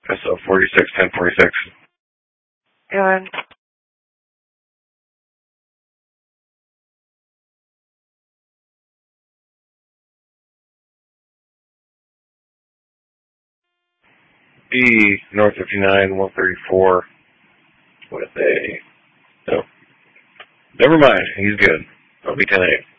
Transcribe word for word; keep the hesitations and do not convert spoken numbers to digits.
S O forty-six, ten forty-six. And B, North fifty-nine, one thirty-four, with a, no, never mind, he's good. I'll be ten eight.